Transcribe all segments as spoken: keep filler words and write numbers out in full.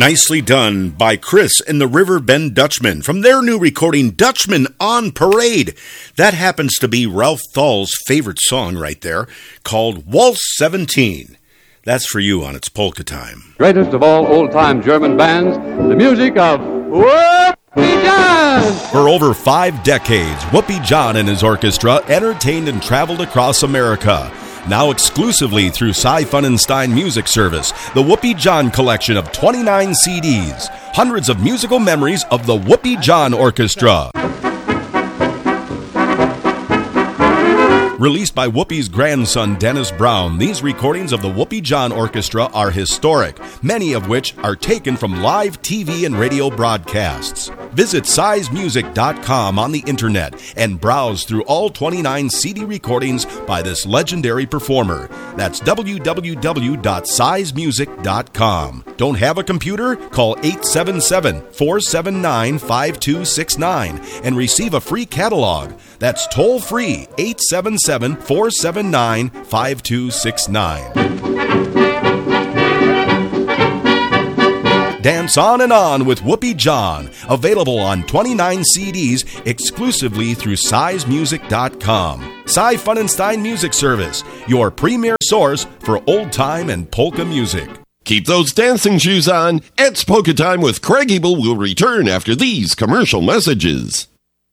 Nicely done by Chris and the Riverbend Dutchmen from their new recording, Dutchman on Parade. That happens to be Ralph Thal's favorite song right there, called Waltz seventeen. That's for you on It's Polka Time. Greatest of all old-time German bands, the music of Whoopee John! For over five decades, Whoopee John and his orchestra entertained and traveled across America. Now exclusively through Cy Funenstein Music Service, the Whoopee John collection of twenty-nine C Ds. Hundreds of musical memories of the Whoopee John Orchestra. Released by Whoopi's grandson, Dennis Brown, these recordings of the Whoopee John Orchestra are historic, many of which are taken from live T V and radio broadcasts. Visit size music dot com on the internet and browse through all twenty-nine C D recordings by this legendary performer. That's w w w dot size music dot com. Don't have a computer? Call eight seven seven, four seven nine, five two six nine and receive a free catalog. That's toll free, eight seven seven, four seven nine, five two six nine. Dance on and on with Whoopee John. Available on twenty-nine C Ds exclusively through size music dot com. Cy Funenstein Music Service, your premier source for old-time and polka music. Keep those dancing shoes on. It's Polka Time with Craig Ebel will return after these commercial messages.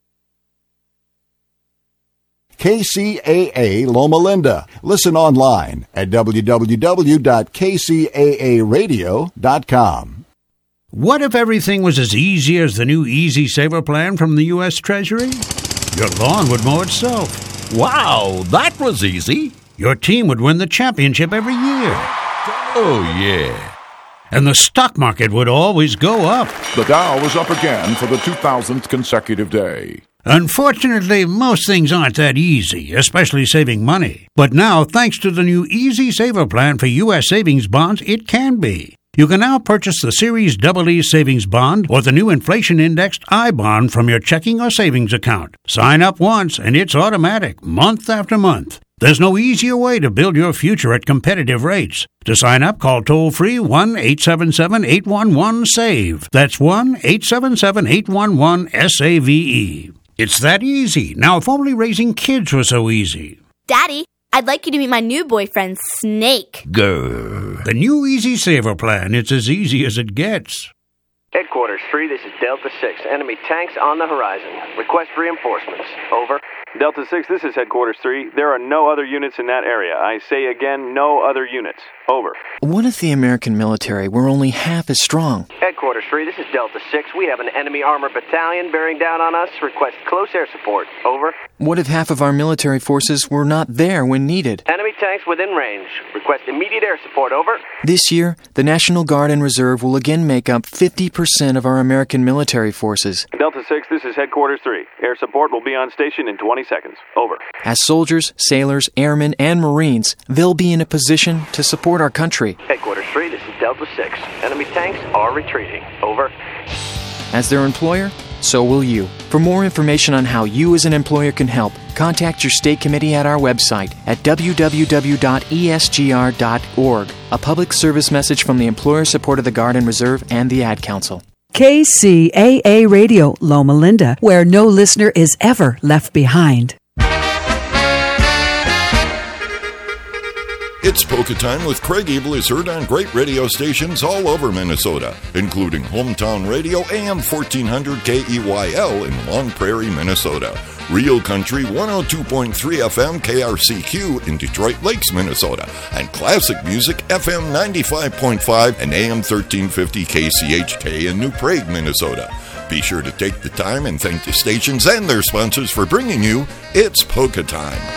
K C A A Loma Linda. Listen online at w w w dot k c a a radio dot com. What if everything was as easy as the new Easy Saver plan from the U S Treasury? Your lawn would mow itself. Wow, that was easy. Your team would win the championship every year. Oh, yeah. And the stock market would always go up. The Dow was up again for the two thousandth consecutive day. Unfortunately, most things aren't that easy, especially saving money. But now, thanks to the new Easy Saver plan for U S savings bonds, it can be. You can now purchase the Series Double E Savings Bond or the new inflation-indexed I-Bond from your checking or savings account. Sign up once, and it's automatic, month after month. There's no easier way to build your future at competitive rates. To sign up, call toll-free one eight seven seven, eight one one, SAVE. That's one eight seven seven, eight one one, S A V E. It's that easy. Now, if only raising kids were so easy. Daddy, I'd like you to meet my new boyfriend, Snake. Grr. The new Easy Saver plan, it's as easy as it gets. Headquarters three, this is Delta six. Enemy tanks on the horizon. Request reinforcements. Over. Delta six, this is Headquarters three. There are no other units in that area. I say again, no other units. Over. What if the American military were only half as strong? Headquarters three, this is Delta six. We have an enemy armored battalion bearing down on us. Request close air support. Over. What if half of our military forces were not there when needed? Enemy tanks within range. Request immediate air support. Over. This year, the National Guard and Reserve will again make up fifty percent of our American military forces. Delta six, this is Headquarters three. Air support will be on station in twenty seconds. Over. As soldiers, sailors, airmen, and Marines, they'll be in a position to support our country. Headquarters three, this is Delta six. Enemy tanks are retreating. Over. As their employer, so will you. For more information on how you as an employer can help, contact your state committee at our website at w w w dot e s g r dot org. A public service message from the Employer Support of the Guard and Reserve and the Ad Council. K C A A Radio, Loma Linda, where no listener is ever left behind. It's Polka Time with Craig Ebel is heard on great radio stations all over Minnesota, including Hometown Radio A M fourteen hundred K E Y L in Long Prairie, Minnesota. Real Country one oh two point three F M K R C Q in Detroit Lakes, Minnesota. And Classic Music F M ninety-five point five and A M thirteen fifty K C H K in New Prague, Minnesota. Be sure to take the time and thank the stations and their sponsors for bringing you It's Polka Time.